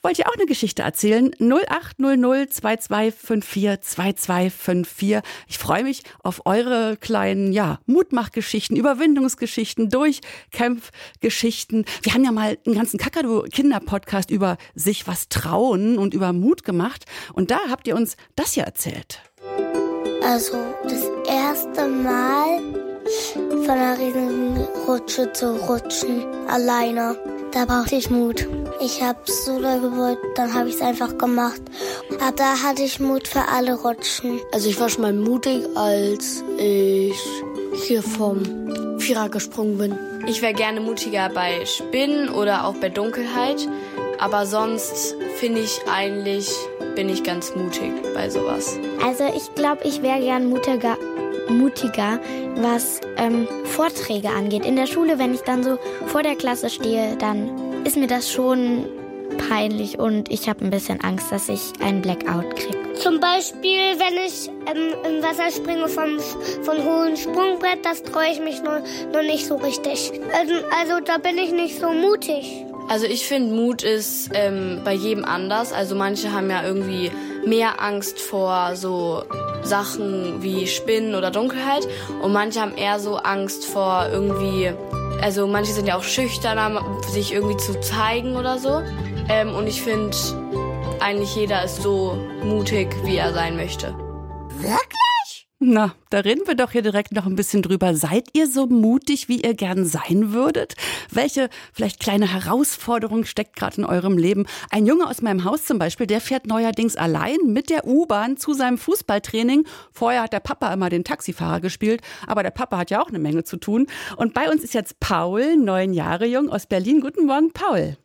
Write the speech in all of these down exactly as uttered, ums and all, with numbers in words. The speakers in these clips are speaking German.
Wollt ihr auch eine Geschichte erzählen? null acht null null zwei zwei fünf vier zwei zwei fünf vier. Ich freue mich auf eure kleinen, ja, Mutmachgeschichten, Überwindungsgeschichten, Durchkämpfgeschichten. Wir haben ja mal einen ganzen Kakadu-Kinder-Podcast über sich was trauen und über Mut gemacht. Und da habt ihr uns das hier erzählt. Also das erste Mal von einer riesigen Rutsche zu rutschen, alleine. Da brauchte ich Mut. Ich habe es so doll gewollt, dann habe ich es einfach gemacht. Aber da hatte ich Mut für alle Rutschen. Also ich war schon mal mutig, als ich hier vom Vierer gesprungen bin. Ich wäre gerne mutiger bei Spinnen oder auch bei Dunkelheit. Aber sonst finde ich eigentlich, bin ich ganz mutig bei sowas. Also ich glaube, ich wäre gern mutiger, mutiger was ähm, Vorträge angeht. In der Schule, wenn ich dann so vor der Klasse stehe, dann ist mir das schon peinlich und ich habe ein bisschen Angst, dass ich einen Blackout kriege. Zum Beispiel, wenn ich ähm, im Wasser springe vom, vom hohen Sprungbrett, das traue ich mich noch, noch nicht so richtig. Also, also da bin ich nicht so mutig. Also ich finde, Mut ist ähm, bei jedem anders. Also manche haben ja irgendwie mehr Angst vor so Sachen wie Spinnen oder Dunkelheit. Und manche haben eher so Angst vor irgendwie, also manche sind ja auch schüchterner, sich irgendwie zu zeigen oder so. Ähm, und ich finde, eigentlich jeder ist so mutig, wie er sein möchte. Wirklich? Na, da reden wir doch hier direkt noch ein bisschen drüber. Seid ihr so mutig, wie ihr gern sein würdet? Welche vielleicht kleine Herausforderung steckt gerade in eurem Leben? Ein Junge aus meinem Haus zum Beispiel, der fährt neuerdings allein mit der U-Bahn zu seinem Fußballtraining. Vorher hat der Papa immer den Taxifahrer gespielt, aber der Papa hat ja auch eine Menge zu tun. Und bei uns ist jetzt Paul, neun Jahre jung, aus Berlin. Guten Morgen, Paul.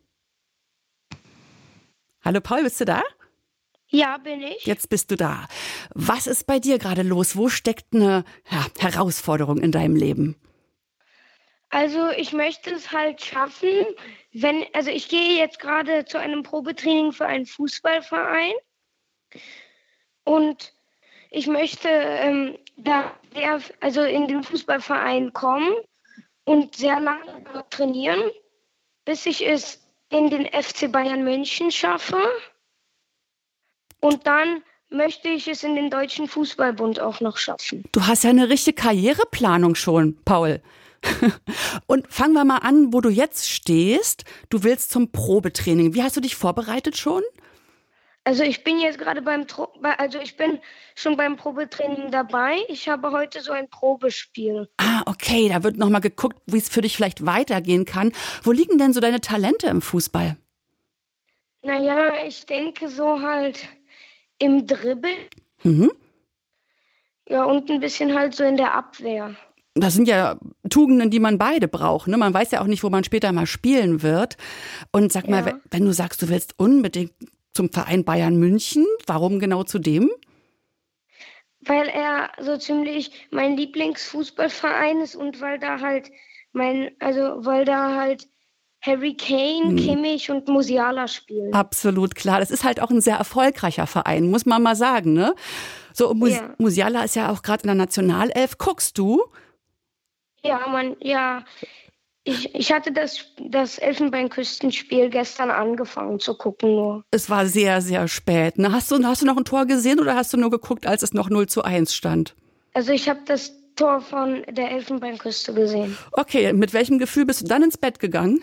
Hallo Paul, bist du da? Ja, bin ich. Jetzt bist du da. Was ist bei dir gerade los? Wo steckt eine ja, Herausforderung in deinem Leben? Also ich möchte es halt schaffen, wenn, also ich gehe jetzt gerade zu einem Probetraining für einen Fußballverein und ich möchte ähm, da sehr, also in den Fußballverein kommen und sehr lange trainieren, bis ich es in den F C Bayern München schaffe. Und dann möchte ich es in den Deutschen Fußballbund auch noch schaffen. Du hast ja eine richtige Karriereplanung schon, Paul. Und fangen wir mal an, wo du jetzt stehst. Du willst zum Probetraining. Wie hast du dich vorbereitet schon? Also ich bin jetzt gerade beim, also ich bin schon beim Probetraining dabei. Ich habe heute so ein Probespiel. Ah, okay, da wird nochmal geguckt, wie es für dich vielleicht weitergehen kann. Wo liegen denn so deine Talente im Fußball? Naja, ich denke so halt im Dribbeln. Mhm. Ja, und ein bisschen halt so in der Abwehr. Das sind ja Tugenden, die man beide braucht. Ne? Man weiß ja auch nicht, wo man später mal spielen wird. Und sag mal, Ja. wenn du sagst, du willst unbedingt zum Verein Bayern München, warum genau zu dem? Weil er so ziemlich mein Lieblingsfußballverein ist und weil da halt mein, also weil da halt Harry Kane, Hm. Kimmich und Musiala spielen. Absolut klar. Das ist halt auch ein sehr erfolgreicher Verein, muss man mal sagen. Ne? So, Mus- Ja. Musiala ist ja auch gerade in der Nationalelf. Guckst du? Ja, man, ja. Ich, ich hatte das, das Elfenbeinküstenspiel gestern angefangen zu gucken nur. Es war sehr, sehr spät. Ne? Hast du, hast du noch ein Tor gesehen oder hast du nur geguckt, als es noch null zu eins stand? Also ich habe das Tor von der Elfenbeinküste gesehen. Okay, mit welchem Gefühl bist du dann ins Bett gegangen?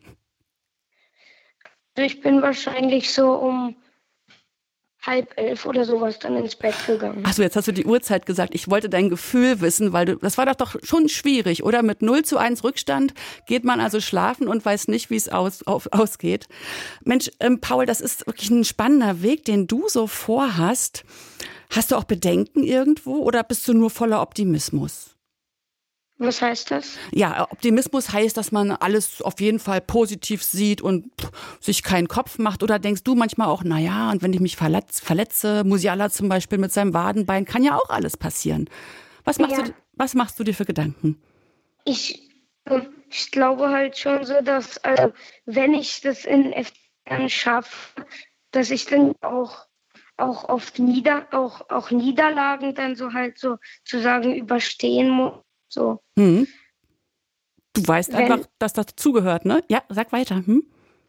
Also ich bin wahrscheinlich so um halb elf oder sowas dann ins Bett gegangen. Achso, jetzt hast du die Uhrzeit gesagt. Ich wollte dein Gefühl wissen, weil du, das war doch, doch schon schwierig, oder? Mit null zu eins Rückstand geht man also schlafen und weiß nicht, wie es aus, auf, ausgeht. Mensch, ähm, Paul, das ist wirklich ein spannender Weg, den du so vorhast. Hast du auch Bedenken irgendwo oder bist du nur voller Optimismus? Was heißt das? Ja, Optimismus heißt, dass man alles auf jeden Fall positiv sieht und pff, sich keinen Kopf macht. Oder denkst du manchmal auch, naja, und wenn ich mich verletz, verletze, Musiala zum Beispiel mit seinem Wadenbein, kann ja auch alles passieren. Was machst, Ja. du, was machst du dir für Gedanken? Ich, äh, ich glaube halt schon so, dass also, wenn ich das in F C schaffe, dass ich dann auch auch oft nieder auch auch Niederlagen dann so halt so zu sagen überstehen muss. So. Hm. Du weißt Wenn- einfach, dass das dazugehört, ne? Ja, sag weiter. Hm?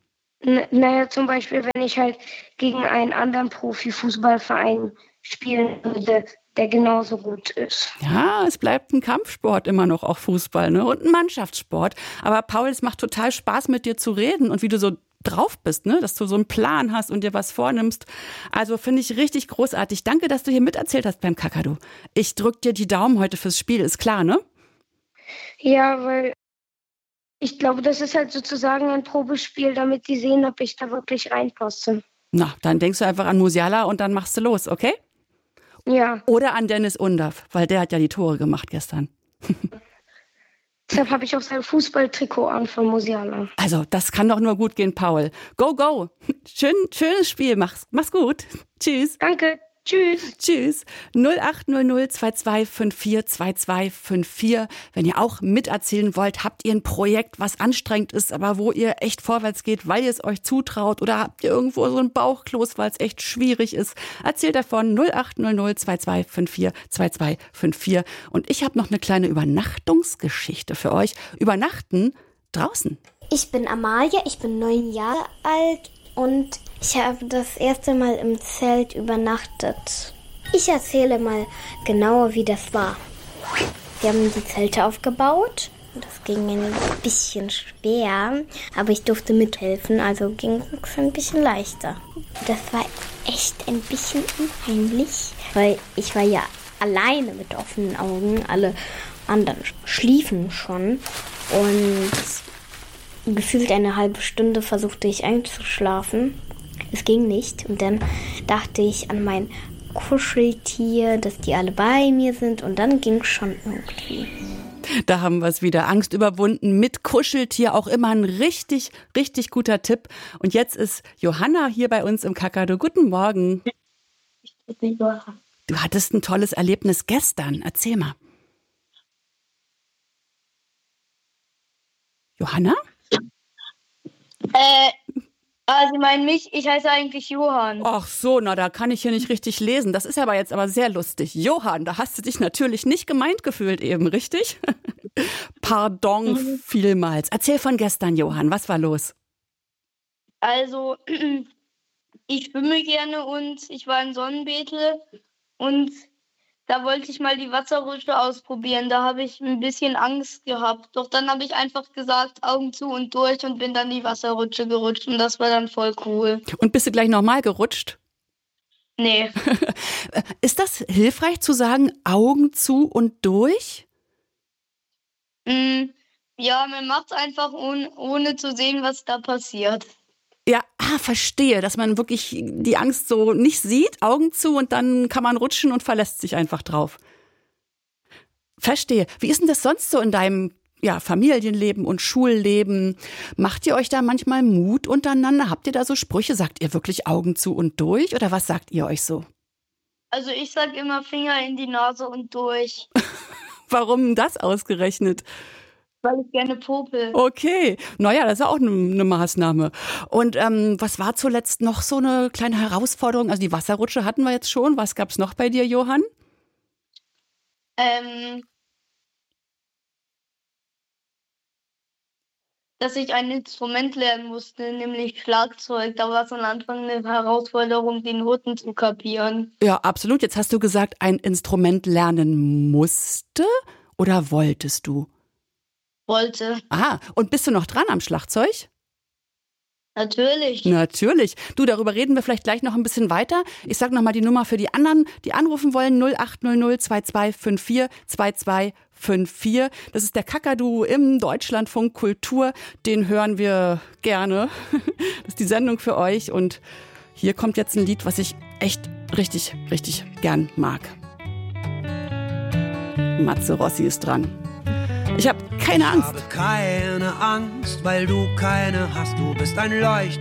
N- Naja, zum Beispiel, wenn ich halt gegen einen anderen Profifußballverein spielen würde, der genauso gut ist. Ja, es bleibt ein Kampfsport immer noch, auch Fußball, ne? Und ein Mannschaftssport. Aber Paul, es macht total Spaß, mit dir zu reden und wie du so drauf bist, ne? Dass du so einen Plan hast und dir was vornimmst. Also finde ich richtig großartig. Danke, dass du hier miterzählt hast beim Kakadu. Ich drück dir die Daumen heute fürs Spiel, ist klar, ne? Ja, weil ich glaube, das ist halt sozusagen ein Probespiel, damit die sehen, ob ich da wirklich reinpasse. Na, dann denkst du einfach an Musiala und dann machst du los, okay? Ja, Oder an Dennis Undav, weil der hat ja die Tore gemacht gestern. deshalb habe ich auch sein Fußballtrikot an von Musiala. Also, das kann doch nur gut gehen, Paul. Go, go. Schön, schönes Spiel. Mach's, mach's gut. Tschüss. Danke, tschüss. Tschüss. null acht null null zwei zwei fünf vier zwei zwei fünf vier. Wenn ihr auch miterzählen wollt, habt ihr ein Projekt, was anstrengend ist, aber wo ihr echt vorwärts geht, weil ihr es euch zutraut, oder habt ihr irgendwo so ein Bauchkloß, weil es echt schwierig ist, erzählt davon null acht null null zwei zwei fünf vier zwei zwei fünf vier. Und ich habe noch eine kleine Übernachtungsgeschichte für euch. Übernachten draußen. Ich bin Amalia, ich bin neun Jahre alt und ich habe das erste Mal im Zelt übernachtet. Ich erzähle mal genauer, wie das war. Wir haben die Zelte aufgebaut. Das ging ein bisschen schwer, aber ich durfte mithelfen, also ging es ein bisschen leichter. Das war echt ein bisschen unheimlich, weil ich war ja alleine mit offenen Augen. Alle anderen schliefen schon und gefühlt eine halbe Stunde versuchte ich einzuschlafen. Es ging nicht und dann dachte ich an mein Kuscheltier, dass die alle bei mir sind und dann ging es schon irgendwie. Da haben wir es wieder. Angst überwunden mit Kuscheltier. Auch immer ein richtig, richtig guter Tipp. Und jetzt ist Johanna hier bei uns im Kakadu. Guten Morgen. Du hattest ein tolles Erlebnis gestern. Erzähl mal. Johanna? Äh, also Sie meinen mich, ich heiße eigentlich Johann. Ach so, na da kann ich hier nicht richtig lesen. Das ist aber jetzt aber sehr lustig. Johann, da hast du dich natürlich nicht gemeint gefühlt eben, richtig? Pardon Mhm. vielmals. Erzähl von gestern, Johann. Was war los? Also, ich schwimme gerne und ich war in Sonnenbeete und da wollte ich mal die Wasserrutsche ausprobieren. Da habe ich ein bisschen Angst gehabt. Doch dann habe ich einfach gesagt, Augen zu und durch und bin dann die Wasserrutsche gerutscht und das war dann voll cool. Und bist du gleich nochmal gerutscht? Nee, Ist das hilfreich zu sagen, Augen zu und durch? mm, ja, man macht es einfach ohne, ohne zu sehen, was da passiert. Ja, ah, verstehe, dass man wirklich die Angst so nicht sieht, Augen zu und dann kann man rutschen und verlässt sich einfach drauf. Verstehe. Wie ist denn das sonst so in deinem ja, Familienleben und Schulleben? Macht ihr euch da manchmal Mut untereinander? Habt ihr da so Sprüche? Sagt ihr wirklich Augen zu und durch oder was sagt ihr euch so? Also ich sag immer Finger in die Nase und durch, Warum das ausgerechnet? weil ich gerne popel. Okay, naja, das ist ja auch eine ne Maßnahme. Und ähm, was war zuletzt noch so eine kleine Herausforderung? Also die Wasserrutsche hatten wir jetzt schon. Was gab's noch bei dir, Johann? Ähm, dass ich ein Instrument lernen musste, nämlich Schlagzeug. Da war es am Anfang eine Herausforderung, die Noten zu kapieren. Ja, absolut. Jetzt hast du gesagt, ein Instrument lernen musste oder wolltest du? Wollte. Ah, und bist du noch dran am Schlagzeug? Natürlich. Natürlich. Du, darüber reden wir vielleicht gleich noch ein bisschen weiter. Ich sag noch mal die Nummer für die anderen, die anrufen wollen. null acht null null zwei zwei fünf vier zwei zwei fünf vier. Das ist der Kakadu im Deutschlandfunk Kultur. Den hören wir gerne. Das ist die Sendung für euch. Und hier kommt jetzt ein Lied, was ich echt richtig, richtig gern mag. Matze Rossi ist dran. Ich habe keine Angst. Ich habe keine Angst, weil du keine hast. Du bist ein Leuchten.